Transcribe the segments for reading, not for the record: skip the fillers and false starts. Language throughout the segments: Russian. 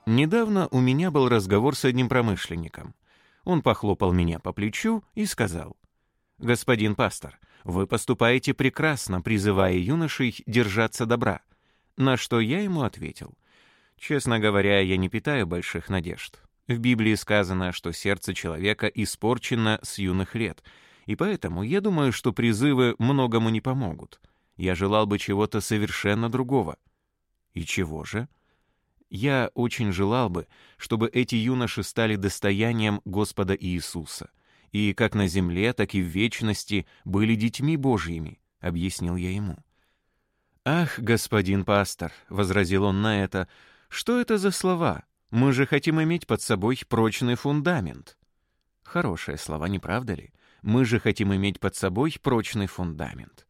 Недавно у меня был разговор с одним промышленником. Он похлопал меня по плечу и сказал: «Господин пастор, вы поступаете прекрасно, призывая юношей держаться добра». На что я ему ответил: «Честно говоря, я не питаю больших надежд. В Библии сказано, что сердце человека испорчено с юных лет, и поэтому я думаю, что призывы многому не помогут. Я желал бы чего-то совершенно другого». «И чего же?» «Я очень желал бы, чтобы эти юноши стали достоянием Господа Иисуса, и как на земле, так и в вечности были детьми Божьими», — объяснил я ему. «Ах, господин пастор», — возразил он на это, — «что это за слова? Мы же хотим иметь под собой прочный фундамент». Хорошие слова, не правда ли? Мы же хотим иметь под собой прочный фундамент.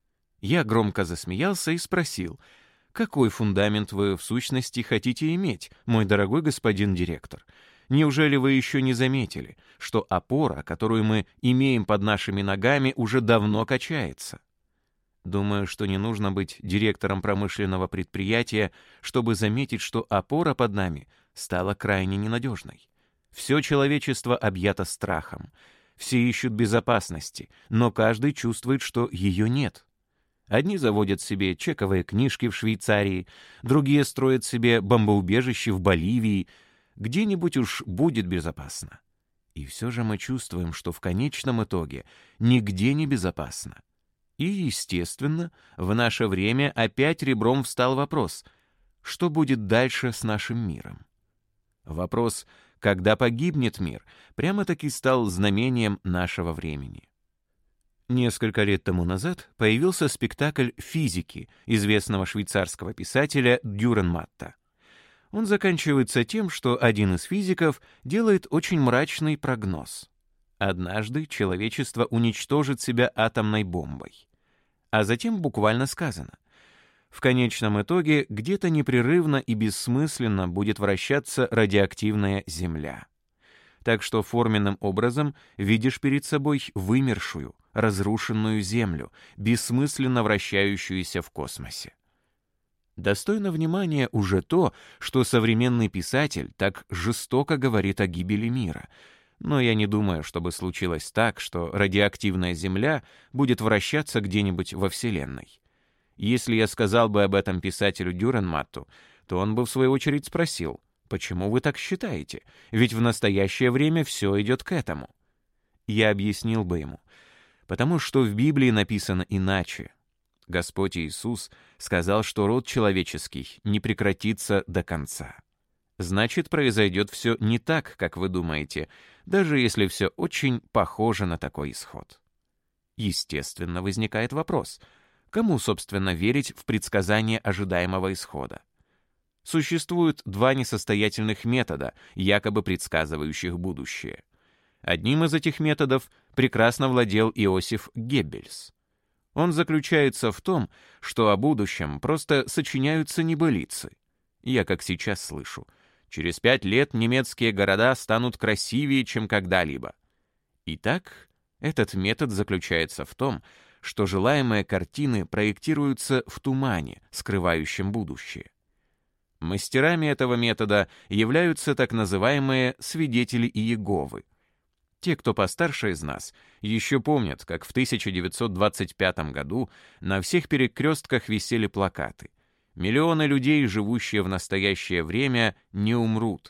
Я громко засмеялся и спросил: «Какой фундамент вы в сущности хотите иметь, мой дорогой господин директор? Неужели вы еще не заметили, что опора, которую мы имеем под нашими ногами, уже давно качается?» Думаю, что не нужно быть директором промышленного предприятия, чтобы заметить, что опора под нами стала крайне ненадежной. Все человечество объято страхом. Все ищут безопасности, но каждый чувствует, что ее нет. Одни заводят себе чековые книжки в Швейцарии, другие строят себе бомбоубежище в Боливии. Где-нибудь уж будет безопасно. И все же мы чувствуем, что в конечном итоге нигде не безопасно. И, естественно, в наше время опять ребром встал вопрос: что будет дальше с нашим миром? Вопрос, когда погибнет мир, прямо-таки стал знамением нашего времени. Несколько лет тому назад появился спектакль «Физики» известного швейцарского писателя Дюрренматта. Он заканчивается тем, что один из физиков делает очень мрачный прогноз. Однажды человечество уничтожит себя атомной бомбой. А затем буквально сказано: в конечном итоге где-то непрерывно и бессмысленно будет вращаться радиоактивная Земля. Так что форменным образом видишь перед собой вымершую, разрушенную Землю, бессмысленно вращающуюся в космосе. Достойно внимания уже то, что современный писатель так жестоко говорит о гибели мира. Но я не думаю, чтобы случилось так, что радиоактивная Земля будет вращаться где-нибудь во Вселенной. Если я сказал бы об этом писателю Дюрренматту, то он бы в свою очередь спросил: «Почему вы так считаете? Ведь в настоящее время все идет к этому». Я объяснил бы ему: потому что в Библии написано иначе. Господь Иисус сказал, что род человеческий не прекратится до конца. Значит, произойдет все не так, как вы думаете, даже если все очень похоже на такой исход. Естественно, возникает вопрос: кому, собственно, верить в предсказание ожидаемого исхода? Существует два несостоятельных метода, якобы предсказывающих будущее. Одним из этих методов прекрасно владел Иосиф Геббельс. Он заключается в том, что о будущем просто сочиняются небылицы. Я как сейчас слышу: через 5 лет немецкие города станут красивее, чем когда-либо. Итак, этот метод заключается в том, что желаемые картины проектируются в тумане, скрывающем будущее. Мастерами этого метода являются так называемые свидетели Иеговы. Те, кто постарше из нас, еще помнят, как в 1925 году на всех перекрестках висели плакаты: «Миллионы людей, живущие в настоящее время, не умрут».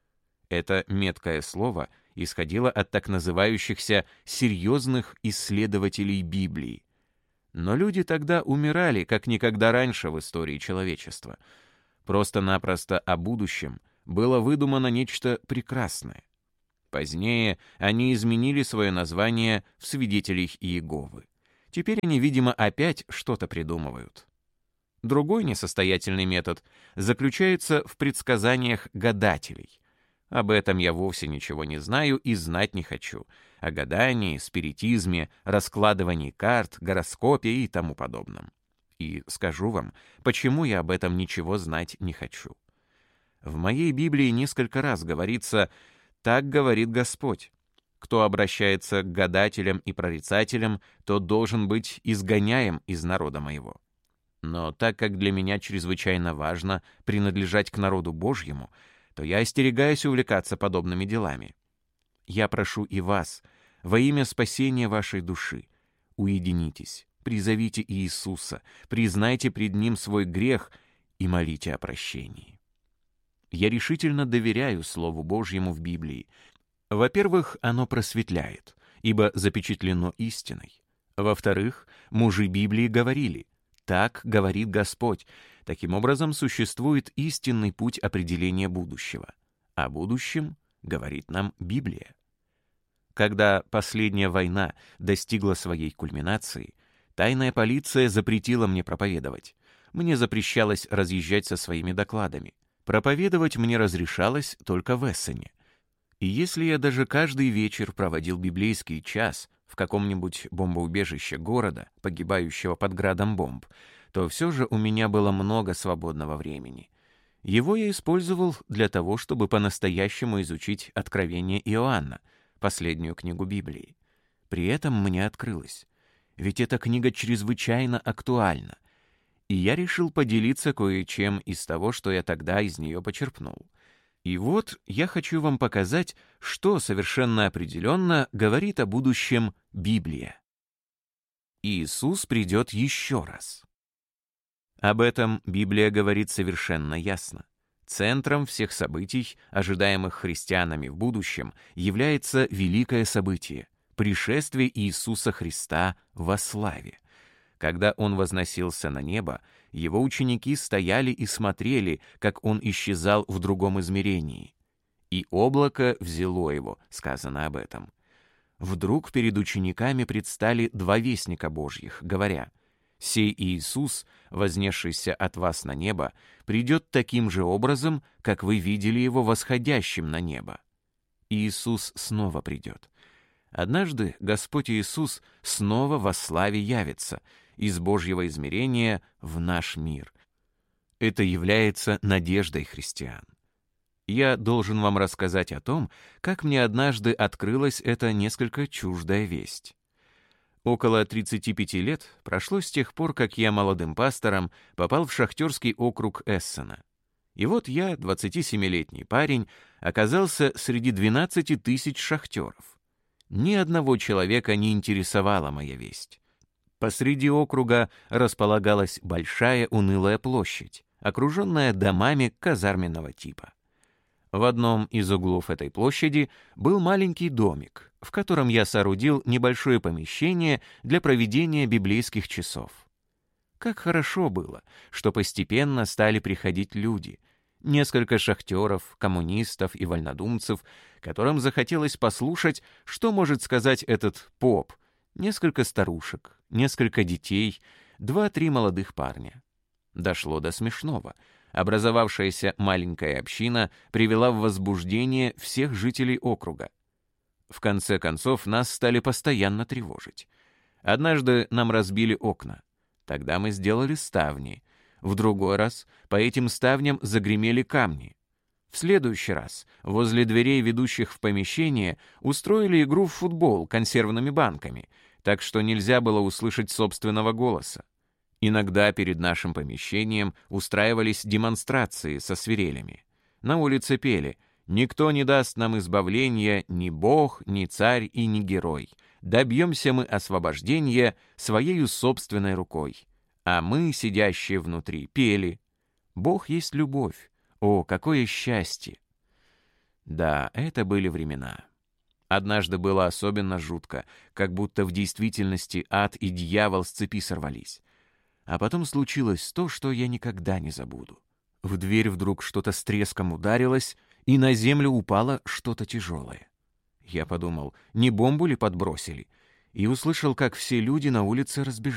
Это меткое слово исходило от так называющихся серьезных исследователей Библии. Но люди тогда умирали, как никогда раньше в истории человечества. Просто-напросто о будущем было выдумано нечто прекрасное. Позднее они изменили свое название в «Свидетелей Иеговы». Теперь они, видимо, опять что-то придумывают. Другой несостоятельный метод заключается в предсказаниях гадателей. Об этом я вовсе ничего не знаю и знать не хочу. О гадании, спиритизме, раскладывании карт, гороскопе и тому подобном. И скажу вам, почему я об этом ничего знать не хочу. В моей Библии несколько раз говорится: «Так говорит Господь. Кто обращается к гадателям и прорицателям, тот должен быть изгоняем из народа моего». Но так как для меня чрезвычайно важно принадлежать к народу Божьему, то я остерегаюсь увлекаться подобными делами. Я прошу и вас, во имя спасения вашей души, уединитесь, призовите Иисуса, признайте пред Ним свой грех и молите о прощении. Я решительно доверяю Слову Божьему в Библии. Во-первых, оно просветляет, ибо запечатлено истиной. Во-вторых, мужи Библии говорили: «Так говорит Господь». Таким образом, существует истинный путь определения будущего. О будущем говорит нам Библия. Когда последняя война достигла своей кульминации, тайная полиция запретила мне проповедовать. Мне запрещалось разъезжать со своими докладами. Проповедовать мне разрешалось только в Эссене. И если я даже каждый вечер проводил библейский час в каком-нибудь бомбоубежище города, погибающего под градом бомб, то все же у меня было много свободного времени. Его я использовал для того, чтобы по-настоящему изучить Откровение Иоанна, последнюю книгу Библии. При этом мне открылось: ведь эта книга чрезвычайно актуальна, и я решил поделиться кое-чем из того, что я тогда из нее почерпнул. И вот я хочу вам показать, что совершенно определенно говорит о будущем Библия. Иисус придет еще раз. Об этом Библия говорит совершенно ясно. Центром всех событий, ожидаемых христианами в будущем, является великое событие — пришествие Иисуса Христа во славе. Когда Он возносился на небо, Его ученики стояли и смотрели, как Он исчезал в другом измерении. «И облако взяло Его», сказано об этом. Вдруг перед учениками предстали два вестника Божьих, говоря: «Сей Иисус, вознесшийся от вас на небо, придет таким же образом, как вы видели Его восходящим на небо». Иисус снова придет. Однажды Господь Иисус снова во славе явится из Божьего измерения в наш мир. Это является надеждой христиан. Я должен вам рассказать о том, как мне однажды открылась эта несколько чуждая весть. Около 35 лет прошло с тех пор, как я молодым пастором попал в шахтерский округ Эссена. И вот я, 27-летний парень, оказался среди 12 тысяч шахтеров. Ни одного человека не интересовала моя весть. Посреди округа располагалась большая унылая площадь, окруженная домами казарменного типа. В одном из углов этой площади был маленький домик, в котором я соорудил небольшое помещение для проведения библейских часов. Как хорошо было, что постепенно стали приходить люди, несколько шахтеров, коммунистов и вольнодумцев, которым захотелось послушать, что может сказать этот поп, несколько старушек, несколько детей, 2-3 молодых парня. Дошло до смешного. Образовавшаяся маленькая община привела в возбуждение всех жителей округа. В конце концов, нас стали постоянно тревожить. Однажды нам разбили окна. Тогда мы сделали ставни. В другой раз по этим ставням загремели камни. В следующий раз возле дверей, ведущих в помещение, устроили игру в футбол консервными банками, так что нельзя было услышать собственного голоса. Иногда перед нашим помещением устраивались демонстрации со свирелями. На улице пели: «Никто не даст нам избавления, ни Бог, ни царь и ни герой. Добьемся мы освобождения своею собственной рукой». А мы, сидящие внутри, пели: «Бог есть любовь. О, какое счастье!» Да, это были времена. Однажды было особенно жутко, как будто в действительности ад и дьявол с цепи сорвались. А потом случилось то, что я никогда не забуду. В дверь вдруг что-то с треском ударилось, и на землю упало что-то тяжелое. Я подумал, не бомбу ли подбросили, и услышал, как все люди на улице разбежались.